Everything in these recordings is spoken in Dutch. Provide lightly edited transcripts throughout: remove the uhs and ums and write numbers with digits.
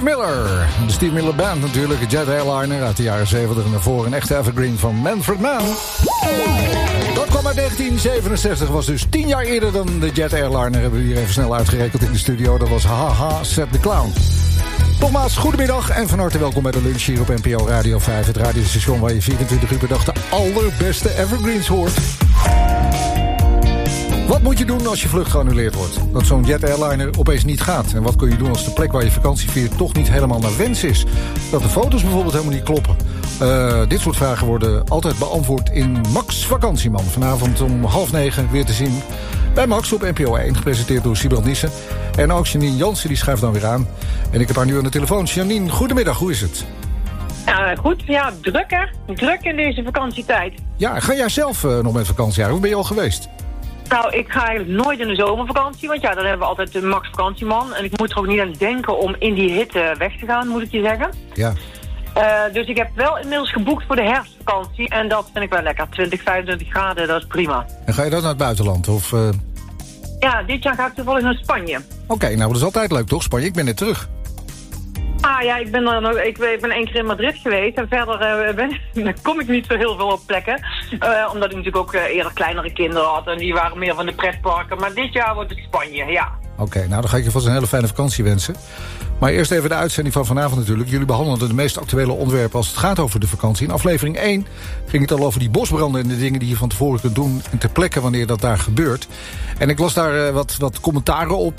Miller. De Steve Miller Band natuurlijk. Een Jet Airliner uit de jaren 70 en daarvoor een echte evergreen van Manfred Mann. Dat kwam uit 1967. Was dus 10 jaar eerder dan de Jet Airliner. Hebben we hier even snel uitgerekend in de studio. Dat was Haha, Set the Clown. Nogmaals, goedemiddag en van harte welkom bij de lunch hier op NPO Radio 5. Het radiostation waar je 24 uur per dag de allerbeste evergreens hoort. Wat moet je doen als je vlucht geannuleerd wordt? Dat zo'n Jet Airliner opeens niet gaat. En wat kun je doen als de plek waar je vakantie viert toch niet helemaal naar wens is? Dat de foto's bijvoorbeeld helemaal niet kloppen. Dit soort vragen worden altijd beantwoord in Max Vakantieman. Vanavond om 8:30 weer te zien bij Max op NPO 1. Gepresenteerd door Sibrand Nissen. En ook Janine Jansen, die schuift dan weer aan. En ik heb haar nu aan de telefoon. Janine, goedemiddag, hoe is het? Goed, ja, druk hè. Druk in deze vakantietijd. Ja, ga jij zelf nog met vakantie? Hoe ben je al geweest? Nou, ik ga eigenlijk nooit in de zomervakantie, want ja, dan hebben we altijd de Max Vakantieman. En ik moet er ook niet aan denken om in die hitte weg te gaan, moet ik je zeggen. Ja. Dus ik heb wel inmiddels geboekt voor de herfstvakantie. En dat vind ik wel lekker. 20, 25 graden, dat is prima. En ga je dan naar het buitenland? Of, Ja, dit jaar ga ik toevallig naar Spanje. Oké, nou dat is altijd leuk toch, Spanje? Ik ben net terug. Ja, ik ben 1 keer in Madrid geweest. En verder kom ik niet zo heel veel op plekken. Omdat ik natuurlijk ook eerder kleinere kinderen had. En die waren meer van de pretparken. Maar dit jaar wordt het Spanje, ja. Oké, nou dan ga ik je vast een hele fijne vakantie wensen. Maar eerst even de uitzending van vanavond natuurlijk. Jullie behandelen de meest actuele onderwerpen als het gaat over de vakantie. In aflevering 1 ging het al over die bosbranden en de dingen die je van tevoren kunt doen en ter plekke wanneer dat daar gebeurt. En ik las daar wat commentaren op.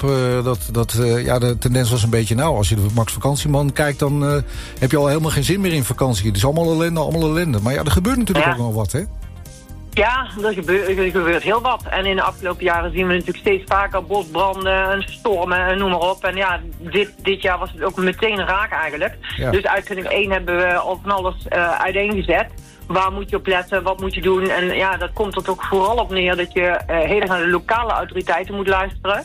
De tendens was een beetje, nou, als je de Max Vakantieman kijkt, dan heb je al helemaal geen zin meer in vakantie. Het is allemaal ellende. Maar ja, er gebeurt natuurlijk ook nog wat, hè? Ja, er gebeurt heel wat. En in de afgelopen jaren zien we natuurlijk steeds vaker bosbranden en stormen en noem maar op. En ja, dit jaar was het ook meteen raak eigenlijk. Ja. Dus uitzending 1 hebben we al van alles uiteengezet. Waar moet je op letten, wat moet je doen? En ja, dat komt er ook vooral op neer dat je heel erg naar de lokale autoriteiten moet luisteren.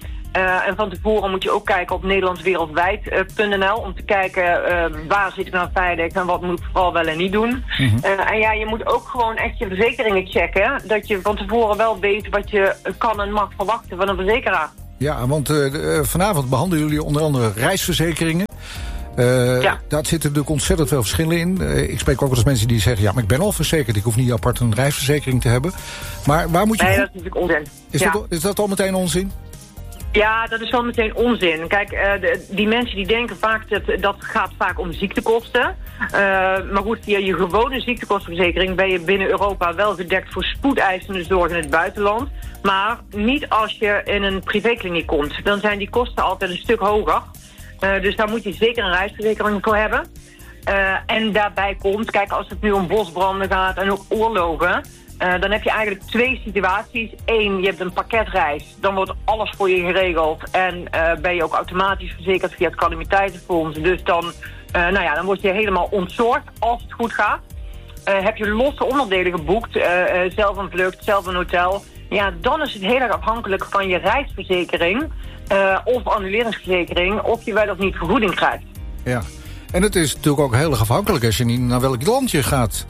En van tevoren moet je ook kijken op nederlandswereldwijd.nl om te kijken waar zit ik nou veilig en wat moet ik vooral wel en niet doen. Mm-hmm. En ja, je moet ook gewoon echt je verzekeringen checken. Dat je van tevoren wel weet wat je kan en mag verwachten van een verzekeraar. Ja, want vanavond behandelen jullie onder andere reisverzekeringen. Daar zitten natuurlijk ontzettend veel verschillen in. Ik spreek ook wel eens mensen die zeggen, ja, maar ik ben al verzekerd. Ik hoef niet apart een reisverzekering te hebben. Maar waar moet je... Nee, dat is natuurlijk onzin. Is dat al meteen onzin? Ja, dat is wel meteen onzin. Kijk, die mensen die denken vaak dat gaat vaak om ziektekosten. Maar goed, via je gewone ziektekostenverzekering ben je binnen Europa wel gedekt voor spoedeisende zorg in het buitenland. Maar niet als je in een privékliniek komt. Dan zijn die kosten altijd een stuk hoger. Dus daar moet je zeker een reisverzekering voor hebben. En daarbij komt, kijk, als het nu om bosbranden gaat en ook oorlogen, dan heb je eigenlijk 2 situaties. 1, je hebt een pakketreis. Dan wordt alles voor je geregeld. En ben je ook automatisch verzekerd via het calamiteitenfonds. Dus dan word je helemaal ontzorgd als het goed gaat. Heb je losse onderdelen geboekt, zelf een vlucht, zelf een hotel. Ja, dan is het heel erg afhankelijk van je reisverzekering of annuleringsverzekering of je wel of niet vergoeding krijgt. Ja, en het is natuurlijk ook heel erg afhankelijk als je niet naar welk land je gaat.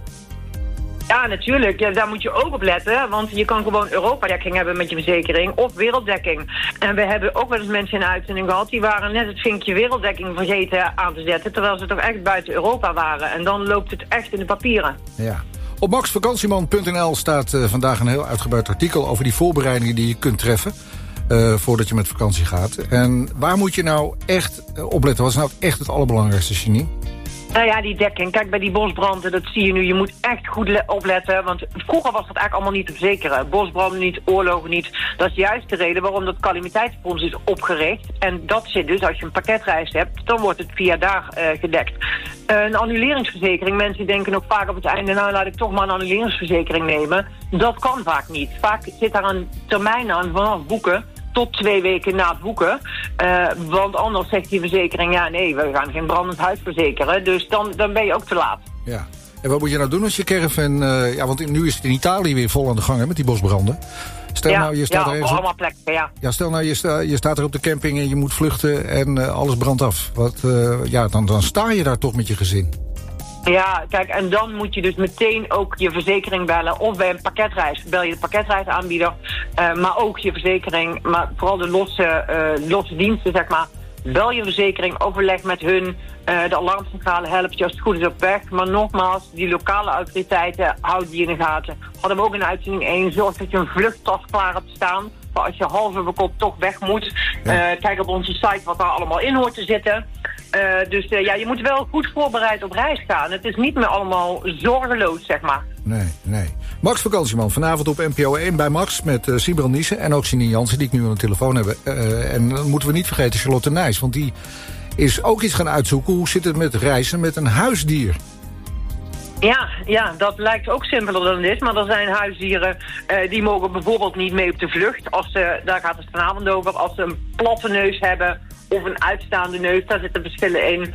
Ja, natuurlijk. Ja, daar moet je ook op letten. Want je kan gewoon Europa-dekking hebben met je verzekering of werelddekking. En we hebben ook wel eens mensen in de uitzending gehad, die waren net het vinkje werelddekking vergeten aan te zetten, terwijl ze toch echt buiten Europa waren. En dan loopt het echt in de papieren. Ja. Op maxvakantieman.nl staat vandaag een heel uitgebreid artikel over die voorbereidingen die je kunt treffen voordat je met vakantie gaat. En waar moet je nou echt op letten? Wat is nou echt het allerbelangrijkste, Janine? Nou ja, die dekking. Kijk, bij die bosbranden, dat zie je nu. Je moet echt goed opletten, want vroeger was dat eigenlijk allemaal niet te verzekeren. Bosbranden niet, oorlogen niet. Dat is juist de reden waarom dat calamiteitenfonds is opgericht. En dat zit dus, als je een pakketreis hebt, dan wordt het via daar gedekt. Een annuleringsverzekering, mensen denken ook vaak op het einde, nou laat ik toch maar een annuleringsverzekering nemen. Dat kan vaak niet. Vaak zit daar een termijn aan vanaf boeken tot 2 weken na het boeken. Want anders zegt die verzekering, ja nee, we gaan geen brandend huis verzekeren. Dus dan ben je ook te laat. Ja. En wat moet je nou doen als je caravan... want nu is het in Italië weer vol aan de gang, hè, met die bosbranden. Stel nou, je staat er ergens allemaal plekken, ja. Ja, stel nou, je staat er op de camping en je moet vluchten en alles brandt af. Dan sta je daar toch met je gezin. Ja, kijk, en dan moet je dus meteen ook je verzekering bellen. Of bij een pakketreis bel je de pakketreisaanbieder. Maar ook je verzekering, maar vooral de losse diensten, zeg maar. Bel je verzekering, overleg met hun. De alarmcentrale helpt je als het goed is op weg. Maar nogmaals, die lokale autoriteiten houden die in de gaten. Hadden we ook in uitzending 1. Zorg dat je een vluchttas klaar hebt staan. Maar als je halve bekop toch weg moet. Kijk op onze site wat daar allemaal in hoort te zitten. Dus je moet wel goed voorbereid op reis gaan. Het is niet meer allemaal zorgeloos, zeg maar. Nee. Max Vakantieman, vanavond op NPO 1 bij Max met Sibran Niesen en ook Sinien Jansen, die ik nu aan de telefoon heb. En dan moeten we niet vergeten Charlotte Nijs, want die is ook iets gaan uitzoeken. Hoe zit het met reizen met een huisdier? Ja, dat lijkt ook simpeler dan dit. Maar er zijn huisdieren die mogen bijvoorbeeld niet mee op de vlucht. Daar gaat het vanavond over. Als ze een platte neus hebben of een uitstaande neus, daar zitten verschillen in.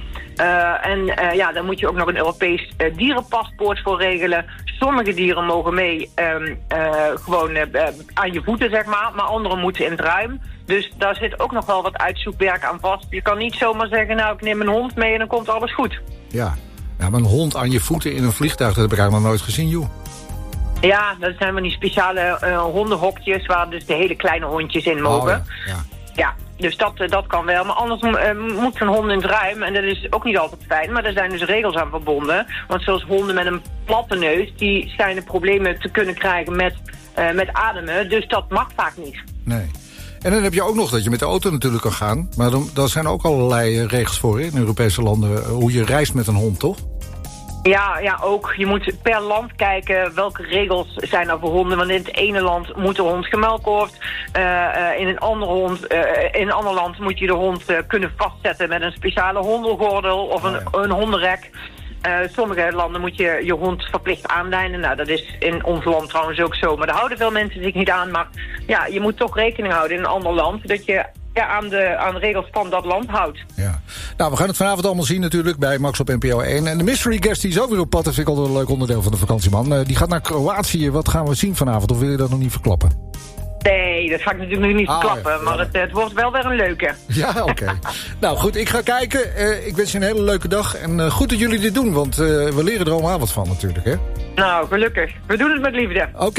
Dan moet je ook nog een Europees dierenpaspoort voor regelen. Sommige dieren mogen mee gewoon aan je voeten, zeg maar. Maar andere moeten in het ruim. Dus daar zit ook nog wel wat uitzoekwerk aan vast. Je kan niet zomaar zeggen, nou, ik neem mijn hond mee en dan komt alles goed. Ja, maar een hond aan je voeten in een vliegtuig, dat heb ik eigenlijk nog nooit gezien, joh. Ja, dat zijn van die speciale hondenhokjes waar dus de hele kleine hondjes in mogen. Ja, dus dat kan wel. Maar anders moet zo'n hond in het ruim. En dat is ook niet altijd fijn. Maar er zijn dus regels aan verbonden. Want zoals honden met een platte neus, die schijnen problemen te kunnen krijgen met ademen. Dus dat mag vaak niet. Nee. En dan heb je ook nog dat je met de auto natuurlijk kan gaan. Maar daar zijn ook allerlei regels voor in Europese landen. Hoe je reist met een hond, toch? Ja, ook. Je moet per land kijken welke regels zijn er voor honden. Want in het ene land moet de hond gemelkhoofd. In een ander land moet je de hond kunnen vastzetten met een speciale hondelgordel of een hondenrek. Sommige landen moet je je hond verplicht aanlijnen. Nou, dat is in ons land trouwens ook zo. Maar daar houden veel mensen zich niet aan. Maar ja, je moet toch rekening houden in een ander land, dat je aan de regels van dat land houdt. Ja. Nou, we gaan het vanavond allemaal zien natuurlijk bij Max op NPO 1. En de mystery guest die is ook weer op pad. Dat vind ik altijd een leuk onderdeel van de vakantieman. Die gaat naar Kroatië. Wat gaan we zien vanavond? Of wil je dat nog niet verklappen? Nee, dat ga ik natuurlijk nog niet verklappen. Ja. Maar het wordt wel weer een leuke. Ja, oké. Nou goed, ik ga kijken. Ik wens je een hele leuke dag. En goed dat jullie dit doen, want we leren er allemaal wat van natuurlijk, hè? Nou, gelukkig. We doen het met liefde. Oké.